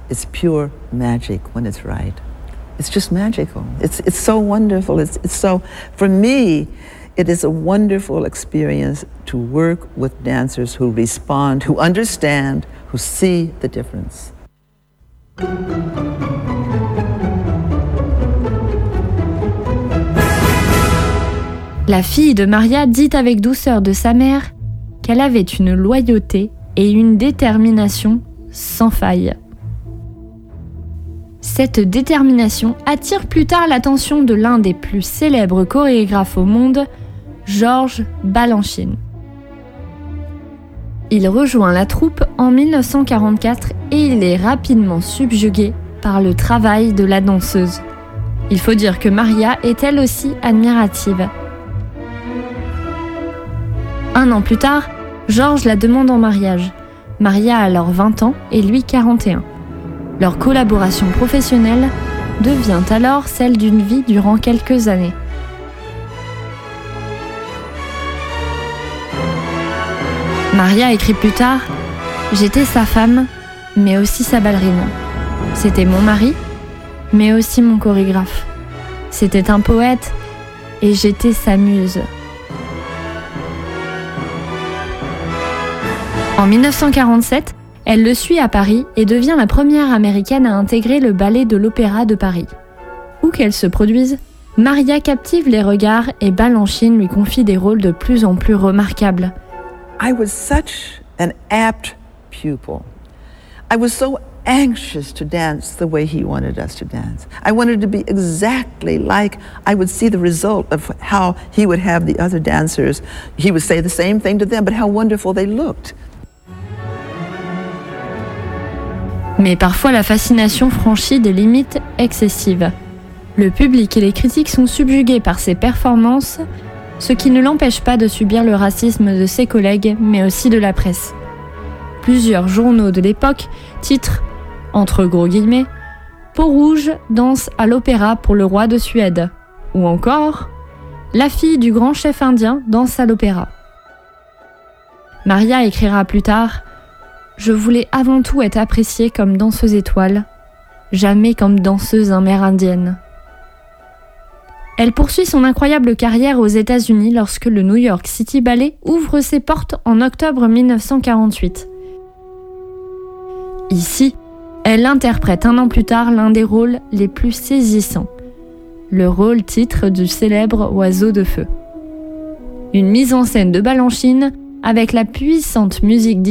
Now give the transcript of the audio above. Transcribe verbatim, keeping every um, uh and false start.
It's pure magic when it's right. It's just magical. It's it's so wonderful. It's it's so, for me, it is a wonderful experience to work with dancers who respond, who understand, who see the difference. La fille de Maria dit avec douceur de sa mère qu'elle avait une loyauté et une détermination sans faille. Cette détermination attire plus tard l'attention de l'un des plus célèbres chorégraphes au monde, Georges Balanchine. Il rejoint la troupe en dix-neuf cent quarante-quatre et il est rapidement subjugué par le travail de la danseuse. Il faut dire que Maria est elle aussi admirative. Un an plus tard, Georges la demande en mariage. Maria a alors vingt ans et lui quarante et un. Leur collaboration professionnelle devient alors celle d'une vie durant quelques années. Maria écrit plus tard « J'étais sa femme, mais aussi sa ballerine. C'était mon mari, mais aussi mon chorégraphe. C'était un poète, et j'étais sa muse. » En dix-neuf cent quarante-sept, elle le suit à Paris et devient la première américaine à intégrer le ballet de l'Opéra de Paris. Où qu'elle se produise, Maria captive les regards et Balanchine lui confie des rôles de plus en plus remarquables. I was such an apt pupil. I was so anxious to dance the way he wanted us to dance. I wanted to be exactly like I would see the result of how he would have the other dancers. He would say the same thing to them, but how wonderful they looked. Mais parfois la fascination franchit des limites excessives. Le public et les critiques sont subjugués par ses performances, ce qui ne l'empêche pas de subir le racisme de ses collègues, mais aussi de la presse. Plusieurs journaux de l'époque titrent, entre gros guillemets, « Peau-Rouge danse à l'opéra pour le roi de Suède » ou encore « La fille du grand chef indien danse à l'opéra ». Maria écrira plus tard « Je voulais avant tout être appréciée comme danseuse étoile, jamais comme danseuse amérindienne. » Elle poursuit son incroyable carrière aux États-Unis lorsque le New York City Ballet ouvre ses portes en octobre dix-neuf cent quarante-huit. Ici, elle interprète un an plus tard l'un des rôles les plus saisissants, le rôle titre du célèbre Oiseau de feu. Une mise en scène de Balanchine avec la puissante musique